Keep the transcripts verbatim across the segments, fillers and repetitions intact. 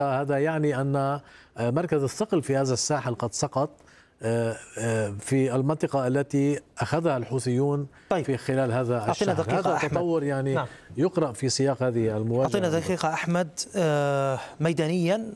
هذا يعني أن مركز الثقل في هذا الساحل قد سقط في المنطقة التي أخذها الحوثيون طيب. في خلال هذا الشهر. هذا تطور يعني نعم. يقرأ في سياق هذه المواجهة. أعطينا دقيقة أحمد. ميدانيا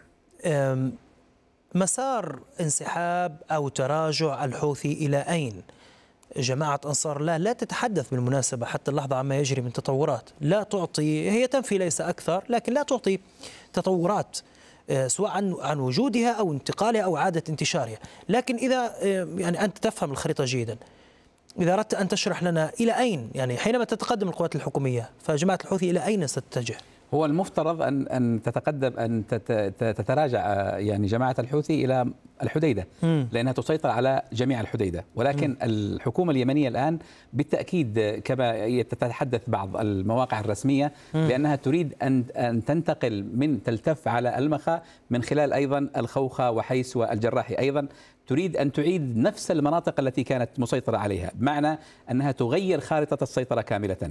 مسار انسحاب أو تراجع الحوثي إلى أين؟ جماعة أنصار الله لا تتحدث بالمناسبة حتى اللحظة عما يجري من تطورات، لا تعطي، هي تنفي ليس أكثر، لكن لا تعطي تطورات سواء عن عن وجودها أو انتقالها أو عادة انتشارها. لكن إذا يعني أنت تفهم الخريطة جيدا، إذا أردت أن تشرح لنا إلى أين يعني حينما تتقدم القوات الحكومية فجماعة الحوثي إلى أين ستتجه؟ هو المفترض أن أن تتقدم أن تتراجع يعني جماعة الحوثي إلى الحديدة لأنها تسيطر على جميع الحديدة، ولكن م. الحكومة اليمنية الآن بالتأكيد كما تتحدث بعض المواقع الرسمية م. بأنها تريد أن أن تنتقل من تلتف على المخا من خلال أيضا الخوخة وحيس والجراحي، أيضا تريد أن تعيد نفس المناطق التي كانت مسيطرة عليها، بمعنى أنها تغير خارطة السيطرة كاملة.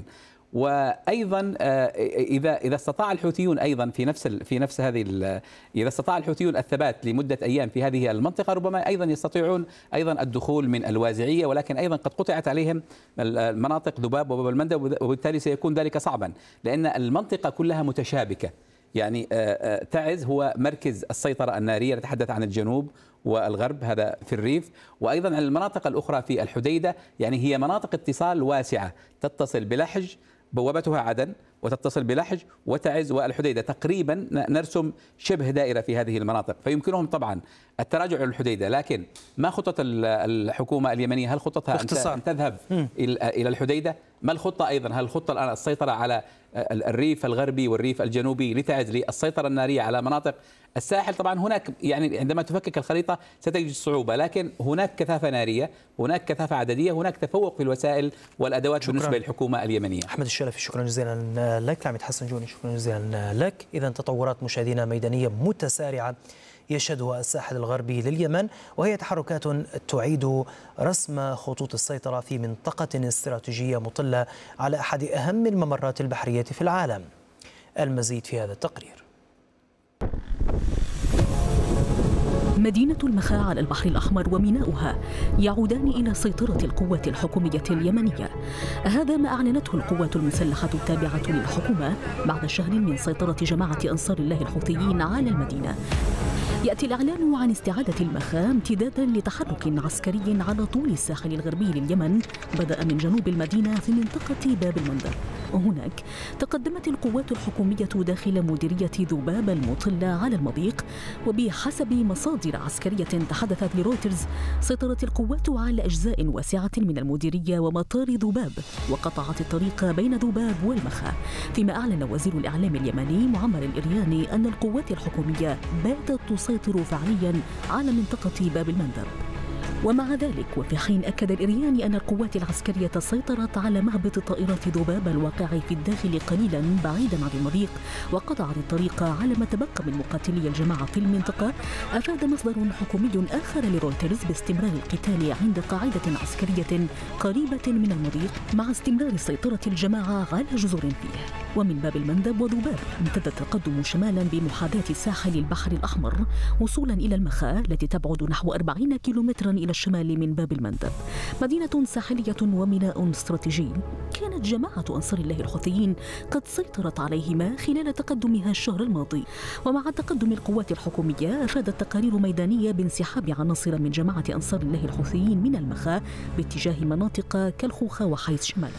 وايضا اذا اذا استطاع الحوثيون ايضا في نفس في نفس هذه اذا استطاع الحوثيون الثبات لمده ايام في هذه المنطقه، ربما ايضا يستطيعون ايضا الدخول من الوازعيه، ولكن ايضا قد قطعت عليهم المناطق ذباب وباب المندب، وبالتالي سيكون ذلك صعبا لان المنطقه كلها متشابكه. يعني تعز هو مركز السيطره الناريه، نتحدث عن الجنوب والغرب هذا في الريف، وايضا عن المناطق الاخرى في الحديده، يعني هي مناطق اتصال واسعه تتصل بلحج بوابتها عدن وتتصل بلحج وتعز والحديدة، تقريبا نرسم شبه دائرة في هذه المناطق، فيمكنهم طبعا التراجع إلى الحديدة. لكن ما خطة الحكومة اليمنية؟ هل خطتها أن تذهب إلى الحديدة؟ ما الخطة أيضا؟ هل الخطة الآن السيطرة على الريف الغربي والريف الجنوبي لتعز للسيطرة النارية على مناطق الساحل؟ طبعا هناك يعني عندما تفكك الخريطة ستجد الصعوبة، لكن هناك كثافة نارية، هناك كثافة عددية، هناك تفوق في الوسائل والأدوات شكرا. بالنسبة للحكومة اليمنية. أحمد الشلفي شكرا جزيلا لك. عميد حسن جوني شكرا جزيلا لك. إذا تطورات مشاهدينا ميدانية متسارعة يشهدها الساحل الغربي لليمن، وهي تحركات تعيد رسم خطوط السيطرة في منطقة استراتيجية مطلة على أحد أهم الممرات البحرية في العالم. المزيد في هذا التقرير. مدينة المخا على البحر الأحمر وميناؤها يعودان إلى سيطرة القوات الحكومية اليمنية. هذا ما أعلنته القوات المسلحة التابعة للحكومة بعد شهر من سيطرة جماعة أنصار الله الحوثيين على المدينة. يأتي الإعلان عن استعادة المخا امتدادا لتحرك عسكري على طول الساحل الغربي لليمن، بدأ من جنوب المدينة في منطقة باب المندب. وهناك تقدمت القوات الحكومية داخل مديرية ذباب المطلة على المضيق، وبحسب مصادر عسكرية تحدثت لرويترز سيطرت القوات على أجزاء واسعة من المديرية ومطار ذباب، وقطعت الطريق بين ذباب والمخا. فيما أعلن وزير الإعلام اليمني معمر الإرياني أن القوات الحكومية باتت تسيطر فعليا على منطقة باب المندب. ومع ذلك وفي حين أكد الإرياني أن القوات العسكرية سيطرت على مهبط طائرات ذباب الواقع في الداخل قليلا بعيدا عن المضيق وقطعت الطريق على ما تبقى من مقاتلي الجماعة في المنطقة، أفاد مصدر حكومي آخر لرويترز باستمرار القتال عند قاعدة عسكرية قريبة من المضيق مع استمرار سيطرة الجماعة على جزر فيه. ومن باب المندب وذباب امتد التقدم شمالا بمحاذاة ساحل البحر الأحمر وصولا إلى المخا التي تبعد نحو أربعين كيلومترا إلى الشمال من باب المندب، مدينة ساحلية وميناء استراتيجي كانت جماعة أنصار الله الحوثيين قد سيطرت عليهما خلال تقدمها الشهر الماضي. ومع تقدم القوات الحكومية أفادت تقارير ميدانية بانسحاب عناصر من جماعة أنصار الله الحوثيين من المخا باتجاه مناطق كالخوخة وحيث شمالا.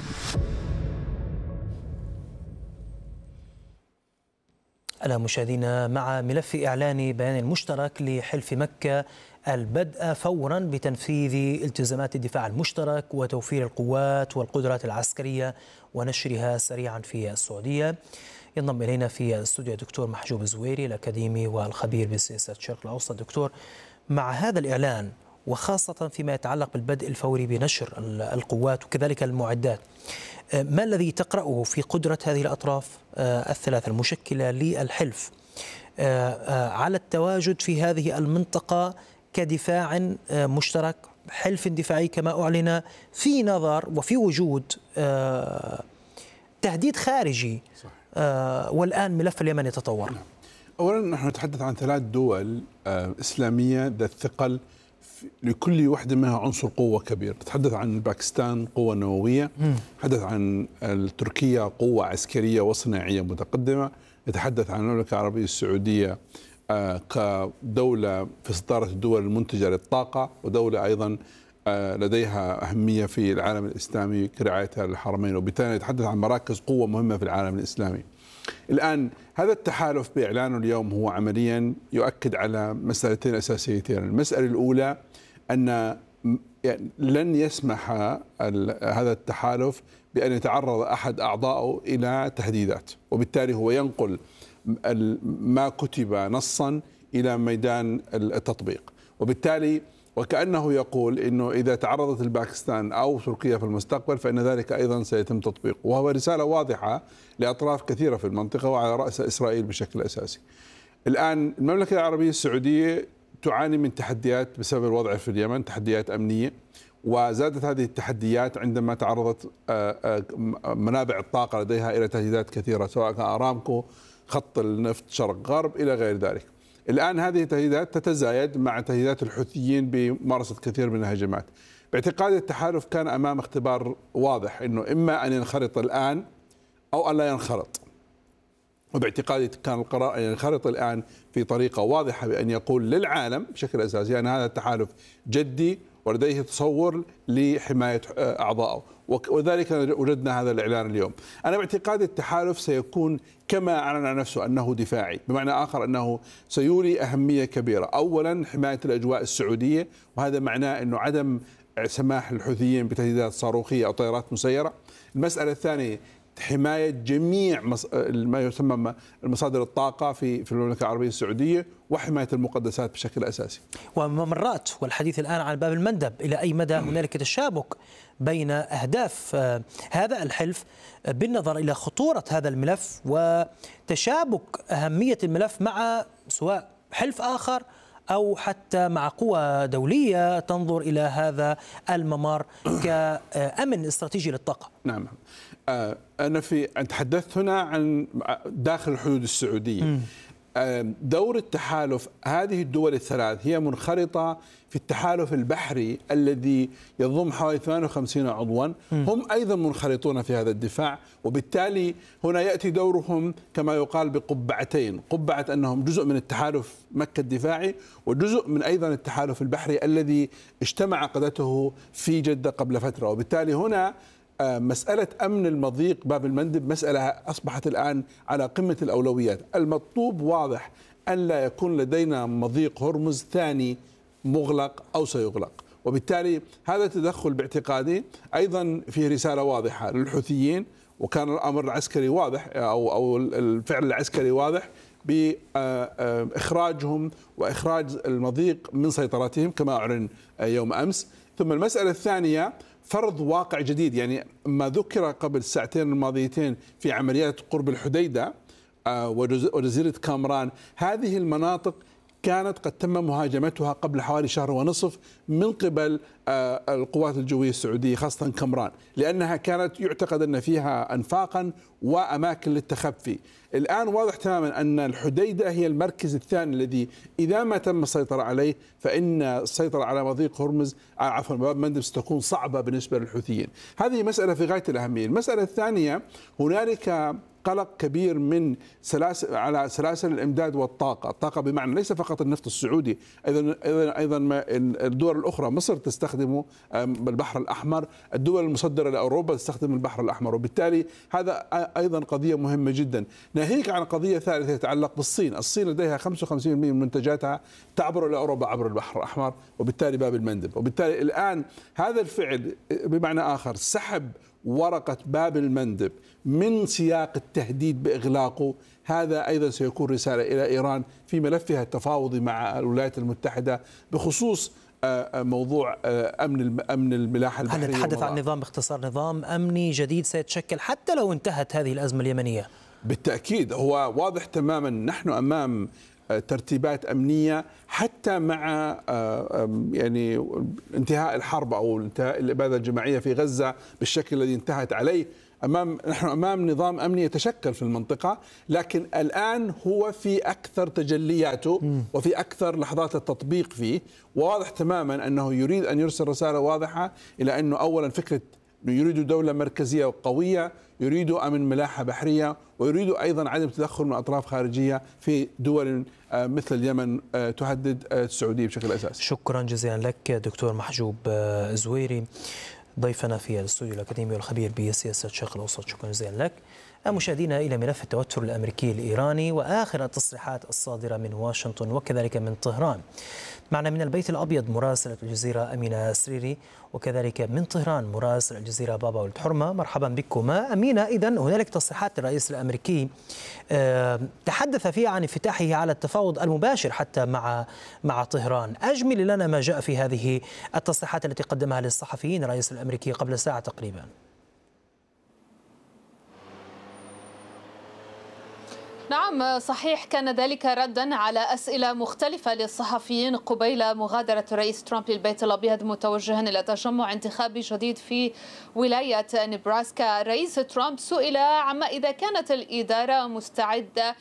أنا مشاهدينا مع ملف إعلان بيان المشترك لحلف مكة البدء فورا بتنفيذ التزامات الدفاع المشترك وتوفير القوات والقدرات العسكرية ونشرها سريعا في السعودية. ينضم إلينا في الاستوديو الدكتور محجوب الزويري الأكاديمي والخبير بسياسة الشرق الأوسط. دكتور، مع هذا الإعلان وخاصة فيما يتعلق بالبدء الفوري بنشر القوات وكذلك المعدات، ما الذي تقرأه في قدرة هذه الأطراف الثلاثة المشكلة للحلف على التواجد في هذه المنطقة كدفاع مشترك، حلف دفاعي كما أعلن، في نظر وفي وجود تهديد خارجي والآن ملف اليمن يتطور؟ أولا نحن نتحدث عن ثلاث دول إسلامية ذات ثقل، لكل واحدة منها عنصر قوة كبير. نتحدث عن باكستان قوة نووية، نتحدث عن تركيا قوة عسكرية وصناعية متقدمة، نتحدث عن المملكة العربية السعودية كدولة في صدارة الدول المنتجة للطاقة، ودولة أيضا لديها أهمية في العالم الإسلامي كرعايتها للحرمين، وبالتالي نتحدث عن مراكز قوة مهمة في العالم الإسلامي. الآن هذا التحالف بإعلانه اليوم هو عمليا يؤكد على مسألتين أساسيتين. المسألة الأولى أن لن يسمح هذا التحالف بأن يتعرض أحد أعضائه إلى تهديدات، وبالتالي هو ينقل ما كتب نصا إلى ميدان التطبيق، وبالتالي وكأنه يقول إنه إذا تعرضت الباكستان أو تركيا في المستقبل فإن ذلك أيضا سيتم تطبيقه، وهو رسالة واضحة لأطراف كثيرة في المنطقة وعلى رأس إسرائيل بشكل أساسي. الآن المملكة العربية السعودية تعاني من تحديات بسبب الوضع في اليمن، تحديات أمنية، وزادت هذه التحديات عندما تعرضت منابع الطاقة لديها إلى تهديدات كثيرة، سواء كان أرامكو، خط النفط شرق غرب إلى غير ذلك. الآن هذه التهديدات تتزايد مع تهديدات الحوثيين بممارسة كثير من الهجمات. باعتقاد التحالف كان أمام اختبار واضح، أنه إما أن ينخرط الآن أو أن لا ينخرط، وباعتقادي كان القرار أن ينخرط الآن في طريقة واضحة بأن يقول للعالم بشكل أساسي أن هذا التحالف جدي ولديه تصور لحماية أعضائه، وذلك وجدنا هذا الإعلان اليوم. أنا باعتقادي التحالف سيكون كما أعلن نفسه أنه دفاعي، بمعنى آخر أنه سيولي أهمية كبيرة. أولا حماية الأجواء السعودية، وهذا معناه أنه عدم سماح الحوثيين بتهديدات صاروخية أو طائرات مسيرة. المسألة الثانية حماية جميع ما يسمى المصادر الطاقة في في المملكة العربية السعودية، وحماية المقدسات بشكل أساسي. وممرات، والحديث الآن عن باب المندب، إلى أي مدى هنالك تشابك بين أهداف هذا الحلف بالنظر إلى خطورة هذا الملف وتشابك أهمية الملف مع سواء حلف آخر أو حتى مع قوى دولية تنظر إلى هذا الممر كأمن استراتيجي للطاقة؟ نعم، أنا في تحدثت هنا عن داخل الحدود السعودية. دور التحالف، هذه الدول الثلاث هي منخرطة في التحالف البحري الذي يضم حوالي ثمانية وخمسين عضوا، هم أيضا منخرطون في هذا الدفاع، وبالتالي هنا يأتي دورهم كما يقال بقبعتين، قبعة أنهم جزء من التحالف مكة الدفاعي، وجزء من أيضا التحالف البحري الذي اجتمع قادته في جدة قبل فترة. وبالتالي هنا مسألة أمن المضيق باب المندب مسألة أصبحت الآن على قمة الأولويات. المطلوب واضح أن لا يكون لدينا مضيق هرمز ثاني مغلق أو سيغلق، وبالتالي هذا التدخل باعتقادي أيضا فيه رسالة واضحة للحوثيين، وكان الأمر العسكري واضح أو أو الفعل العسكري واضح بإخراجهم وإخراج المضيق من سيطرتهم كما أعلن يوم أمس. ثم المسألة الثانية فرض واقع جديد، يعني ما ذكر قبل الساعتين الماضيتين في عمليات قرب الحديدة وجزيرة كامران، هذه المناطق كانت قد تم مهاجمتها قبل حوالي شهر ونصف من قبل القوات الجوية السعودية، خاصة كامران، لأنها كانت يعتقد أن فيها أنفاقا وأماكن للتخفي. الآن واضح تماما أن الحديدة هي المركز الثاني الذي إذا ما تم السيطرة عليه فإن السيطرة على مضيق هرمز عفوا باب مندب ستكون صعبة بالنسبة للحوثيين. هذه مسألة في غاية الأهمية. المسألة الثانية، هنالك قلق كبير من سلاسل على سلاسل الامداد والطاقه، الطاقه بمعنى ليس فقط النفط السعودي، ايضا ايضا ايضا الدول الاخرى، مصر تستخدم البحر الاحمر، الدول المصدره لاوروبا تستخدم البحر الاحمر، وبالتالي هذا ايضا قضيه مهمه جدا. ناهيك عن قضيه ثالثه تتعلق بالصين، الصين لديها خمسة وخمسين بالمئة من منتجاتها تعبر الى اوروبا عبر البحر الاحمر، وبالتالي باب المندب، وبالتالي الان هذا الفعل بمعنى اخر سحب ورقة باب المندب من سياق التهديد بإغلاقه، هذا أيضا سيكون رسالة إلى إيران في ملفها التفاوضي مع الولايات المتحدة بخصوص موضوع أمن أمن الملاحة البحرية. هل نتحدث عن نظام باختصار نظام أمني جديد سيتشكل حتى لو انتهت هذه الأزمة اليمنية؟ بالتأكيد، هو واضح تماما نحن أمام ترتيبات أمنية حتى مع يعني انتهاء الحرب أو انتهاء الإبادة الجماعية في غزة بالشكل الذي انتهت عليه. أمام نحن أمام نظام أمني يتشكل في المنطقة، لكن الآن هو في أكثر تجلياته وفي أكثر لحظات التطبيق فيه، وواضح تماما أنه يريد أن يرسل رسالة واضحة إلى أنه أولا فكرة يريد دولة مركزية قوية، يريد أمن ملاحة بحرية، ويريد أيضا عدم تدخل من أطراف خارجية في دول مثل اليمن تهدد السعودية بشكل أساسي. شكرا جزيلا لك دكتور محجوب زويري، ضيفنا في الاستوديو الأكاديمي والخبير بسياسة الشرق الأوسط. شكرا جزيلا لك. مشاهدينا إلى ملف التوتر الأمريكي الإيراني وآخر التصريحات الصادرة من واشنطن وكذلك من طهران. معنا من البيت الأبيض مراسلة الجزيرة أمينة سريري، وكذلك من طهران مراسل الجزيرة بابا ولد حرمة. مرحبا بكما. أمينة، إذن هنالك تصريحات الرئيس الأمريكي تحدث فيها عن انفتاحه على التفاوض المباشر حتى مع مع طهران. أجمل لنا ما جاء في هذه التصريحات التي قدمها للصحفيين الرئيس الأمريكي قبل ساعة تقريبا. نعم صحيح، كان ذلك ردا على أسئلة مختلفة للصحفيين قبيل مغادرة الرئيس ترامب للبيت الأبيض متوجها إلى تجمع انتخابي جديد في ولاية نيبراسكا. الرئيس ترامب سئل عما إذا كانت الإدارة مستعدة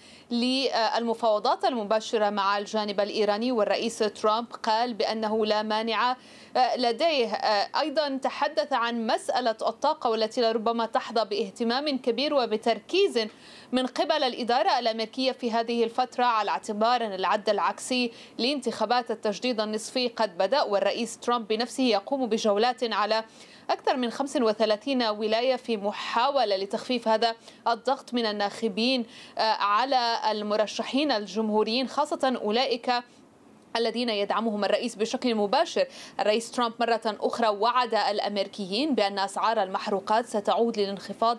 للمفاوضات المباشرة مع الجانب الإيراني، والرئيس ترامب قال بأنه لا مانع لديه. أيضا تحدث عن مسألة الطاقة والتي لربما تحظى باهتمام كبير وبتركيز من قبل الإدارة الأمريكية في هذه الفترة، على اعتبار أن العد العكسي لانتخابات التجديد النصفي قد بدأ، والرئيس ترامب بنفسه يقوم بجولات على أكثر من خمسة وثلاثين ولاية في محاولة لتخفيف هذا الضغط من الناخبين على المرشحين الجمهوريين، خاصة أولئك الذين يدعمهم الرئيس بشكل مباشر. الرئيس ترامب مرة أخرى وعد الأمريكيين بأن أسعار المحروقات ستعود للانخفاض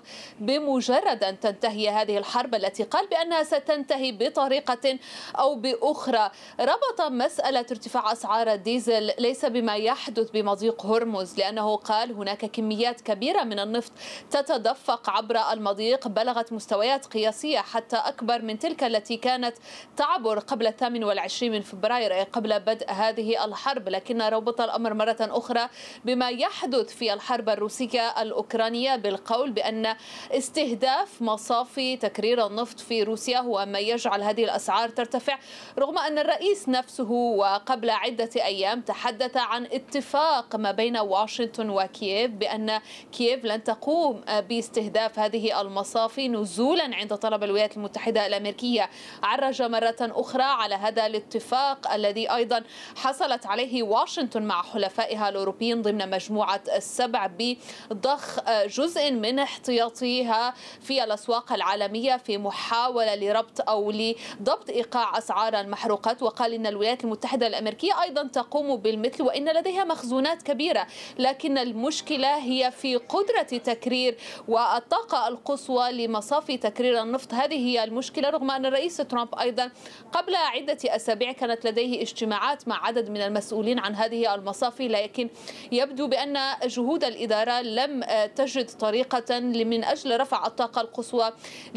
بمجرد أن تنتهي هذه الحرب التي قال بأنها ستنتهي بطريقة أو بأخرى. ربط مسألة ارتفاع أسعار الديزل ليس بما يحدث بمضيق هرمز، لأنه قال هناك كميات كبيرة من النفط تتدفق عبر المضيق بلغت مستويات قياسية حتى أكبر من تلك التي كانت تعبر قبل الثامن والعشرين من فبراير قبل بدء هذه الحرب. لكن ربط الأمر مرة أخرى بما يحدث في الحرب الروسية الأوكرانية بالقول بأن استهداف مصافي تكرير النفط في روسيا هو ما يجعل هذه الأسعار ترتفع، رغم أن الرئيس نفسه وقبل عدة أيام تحدث عن اتفاق ما بين واشنطن وكييف بأن كييف لن تقوم باستهداف هذه المصافي نزولا عند طلب الولايات المتحدة الأمريكية. عرج مرة أخرى على هذا الاتفاق الذي أيضا حصلت عليه واشنطن مع حلفائها الأوروبيين ضمن مجموعة السبع بضخ جزء من احتياطيها في الأسواق العالمية في محاولة لربط أو لضبط إيقاع أسعار المحروقات. وقال إن الولايات المتحدة الأمريكية أيضا تقوم بالمثل وإن لديها مخزونات كبيرة، لكن المشكلة هي في قدرة تكرير والطاقة القصوى لمصافي تكرير النفط. هذه هي المشكلة، رغم أن الرئيس ترامب أيضا قبل عدة أسابيع كانت لديه اجتماعات مع عدد من المسؤولين عن هذه المصافي، لكن يبدو بأن جهود الإدارة لم تجد طريقة من أجل رفع الطاقة القصوى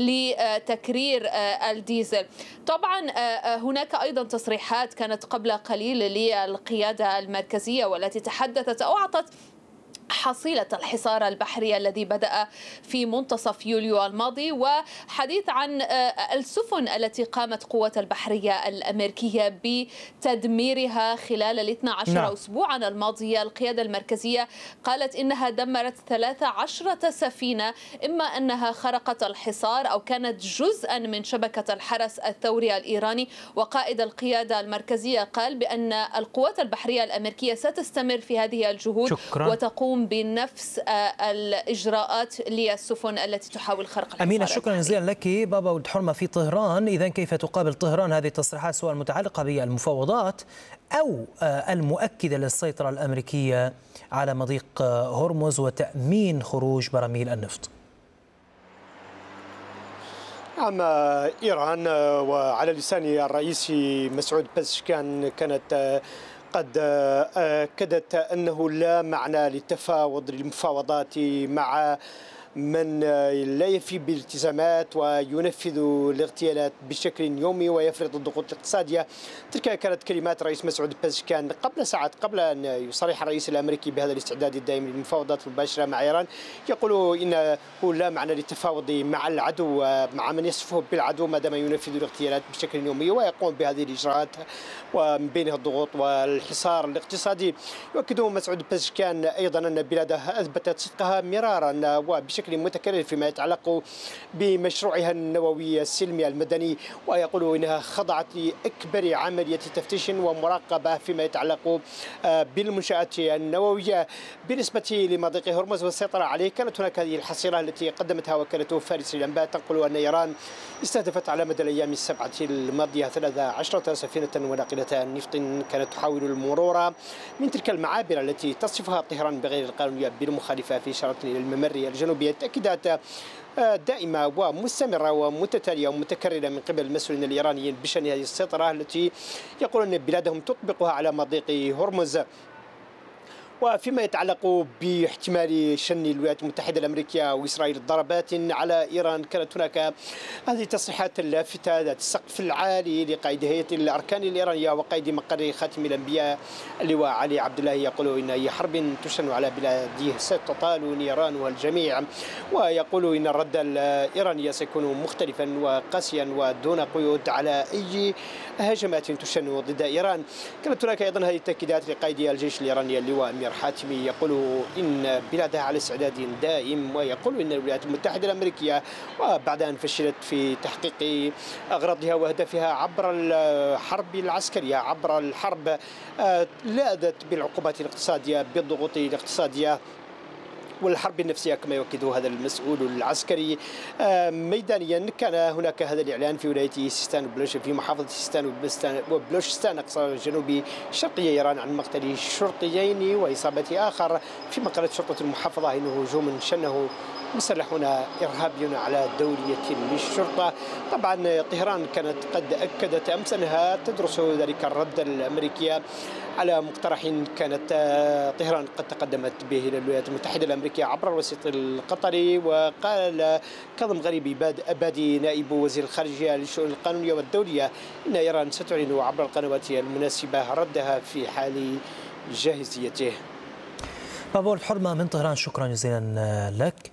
لتكرير الديزل. طبعا هناك أيضا تصريحات كانت قبل قليل للقيادة المركزية والتي تحدثت أو أعطت حصيلة الحصار البحري الذي بدأ في منتصف يوليو الماضي، وحديث عن السفن التي قامت قوة البحرية الأمريكية بتدميرها خلال الاثنى عشر نعم. أسبوعا الماضية. القيادة المركزية قالت إنها دمرت ثلاث عشرة سفينة، إما أنها خرقت الحصار أو كانت جزءا من شبكة الحرس الثوري الإيراني. وقائد القيادة المركزية قال بأن القوات البحرية الأمريكية ستستمر في هذه الجهود شكرا. وتقوم بنفس الإجراءات للسفن التي تحاول خرق الحصار. أمينة، شكرا جزيلا لك. بابا ولد حرمة في طهران، إذن كيف تقابل طهران هذه التصريحات سواء المتعلقة بالمفاوضات أو المؤكدة للسيطرة الأمريكية على مضيق هرمز وتأمين خروج براميل النفط؟ نعم، إيران وعلى لسان الرئيس مسعود بزشكان كانت قد أكدت أنه لا معنى للتفاوض للمفاوضات مع من لا يفي بالالتزامات وينفذ الاغتيالات بشكل يومي ويفرض الضغوط الاقتصادية. تلك كانت كلمات رئيس مسعود بازشكيان قبل ساعات قبل أن يصرح الرئيس الأمريكي بهذا الاستعداد الدائم للمفاوضات المباشرة مع إيران. يقول إنه لا معنى للتفاوض مع العدو مع من يصفه بالعدو ما دام ينفذ الاغتيالات بشكل يومي ويقوم بهذه الإجراءات ومن بينها الضغوط والحصار الاقتصادي. يؤكد مسعود بازشكيان أيضا أن بلاده أثبتت صدقها مرارا وبشكل متكرر فيما يتعلق بمشروعها النووي السلمي المدني، ويقول إنها خضعت لأكبر عملية تفتيش ومراقبة فيما يتعلق بالمنشآت النووية. بالنسبة لمضيق هرمز والسيطرة عليه، كانت هناك هذه الحصيلة التي قدمتها وكالة فارس للأنباء تنقل أن إيران استهدفت على مدى الأيام السبعة الماضية ثلاث عشرة سفينة وناقلة نفط كانت تحاول المرور من تلك المعابر التي تصفها طهران بغير القانونية بالمخالفة في إشارة إلى الممر الجنوبي. تأكيدات دائمة ومستمرة ومتتالية ومتكررة من قبل المسؤولين الإيرانيين بشأن هذه السيطرة التي يقولون أن بلادهم تطبقها على مضيق هرمز. وفيما يتعلق باحتمال شن الولايات المتحدة الأمريكية وإسرائيل ضربات على إيران، كانت هناك هذه التصريحات اللافتة ذات السقف العالي لقائد هيئة الأركان الإيرانية وقائد مقر خاتم الأنبياء اللواء علي عبد الله، يقول إن أي حرب تشن على بلاده ستطال نيرانها الجميع، ويقول إن الرد الإيراني سيكون مختلفا وقاسيا ودون قيود على أي هجمات تشن ضد إيران. كانت هناك أيضا هذه التأكيدات لقائد الجيش الإيراني اللواء أمير حاتمي، يقول إن بلادها على استعداد دائم، ويقول إن الولايات المتحدة الأمريكية وبعد أن فشلت في تحقيق أغراضها وأهدافها عبر الحرب العسكرية عبر الحرب لاذت بالعقوبات الاقتصادية بالضغوط الاقتصادية والحرب النفسية كما يؤكد هذا المسؤول العسكري. ميدانيا كان هناك هذا الإعلان في ولاية سيستان وبلوش في محافظة سيستان وبلوشستان أقصى جنوبي شرقي إيران عن مقتل شرطيين وإصابة آخر في مقالة شرطة المحافظة إنه هجوم شنه مسلحون إرهابيون على دورية للشرطة. طبعا طهران كانت قد أكدت أمس أنها تدرس ذلك الرد الأمريكي على مقترح كانت طهران قد تقدمت به إلى الولايات المتحدة الأمريكية عبر الوسيط القطري. وقال كاظم غريبي أبادي نائب وزير الخارجية للشؤون القانونية والدولية إن إيران ستعلن عبر القنوات المناسبة ردها في حال جاهزيته. أبو الحرمة من طهران، شكرا جزيلا لك.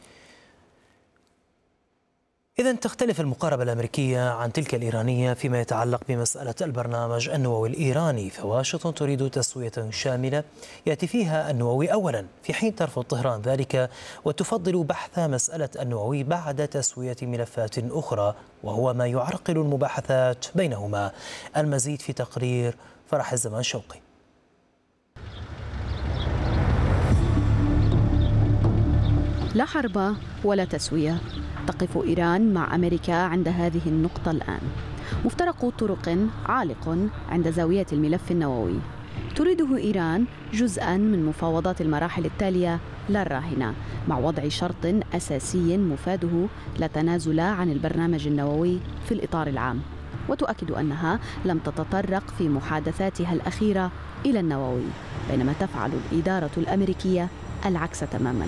إذن تختلف المقاربة الأمريكية عن تلك الإيرانية فيما يتعلق بمسألة البرنامج النووي الإيراني، فواشنطن تريد تسوية شاملة يأتي فيها النووي أولا، في حين ترفض طهران ذلك وتفضل بحث مسألة النووي بعد تسوية ملفات أخرى، وهو ما يعرقل المباحثات بينهما. المزيد في تقرير فرح الزمان شوقي. لا حرب ولا تسوية، تقف إيران مع أمريكا عند هذه النقطة الآن. مفترق طرق عالق عند زاوية الملف النووي، تريده إيران جزءاً من مفاوضات المراحل التالية لا الراهنة، مع وضع شرط أساسي مفاده لا تنازل عن البرنامج النووي في الإطار العام، وتؤكد أنها لم تتطرق في محادثاتها الأخيرة إلى النووي، بينما تفعل الإدارة الأمريكية العكس تماماً.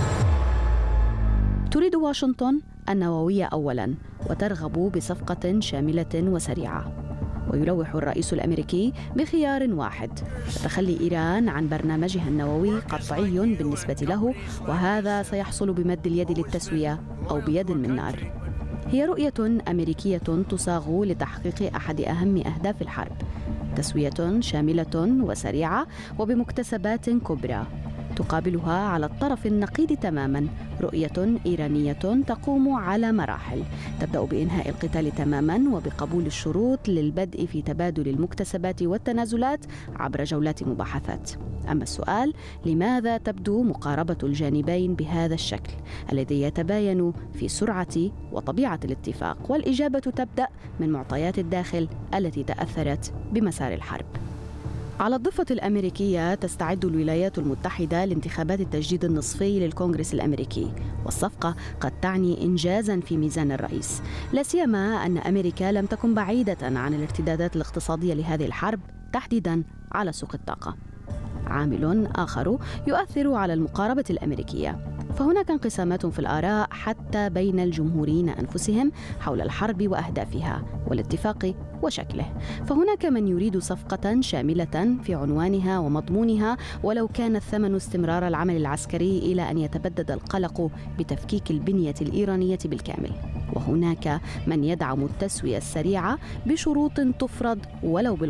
تريد واشنطن النووية أولاً وترغب بصفقة شاملة وسريعة، ويلوح الرئيس الأمريكي بخيار واحد: تخلي إيران عن برنامجها النووي قطعي بالنسبة له، وهذا سيحصل بمد اليد للتسوية أو بيد من نار. هي رؤية أمريكية تصاغ لتحقيق أحد أهم أهداف الحرب: تسوية شاملة وسريعة وبمكتسبات كبرى. تقابلها على الطرف النقيض تماما رؤية إيرانية تقوم على مراحل، تبدأ بإنهاء القتال تماما وبقبول الشروط للبدء في تبادل المكتسبات والتنازلات عبر جولات مباحثات. أما السؤال: لماذا تبدو مقاربة الجانبين بهذا الشكل الذي يتباين في سرعة وطبيعة الاتفاق؟ والإجابة تبدأ من معطيات الداخل التي تأثرت بمسار الحرب. على الضفة الأمريكية تستعد الولايات المتحدة لانتخابات التجديد النصفي للكونغرس الأمريكي، والصفقة قد تعني إنجازاً في ميزان الرئيس، لا سيما أن أمريكا لم تكن بعيدة عن الارتدادات الاقتصادية لهذه الحرب، تحديداً على سوق الطاقة. عامل آخر يؤثر على المقاربة الأمريكية فهناك انقسامات في الآراء حتى بين الجمهوريين أنفسهم حول الحرب وأهدافها والاتفاق وشكله. فهناك من يريد صفقة شاملة في عنوانها ومضمونها ولو كان الثمن استمرار العمل العسكري إلى أن يتبدد القلق بتفكيك البنية الإيرانية بالكامل. وهناك من يدعم التسوية السريعة بشروط تفرض ولو بالقوة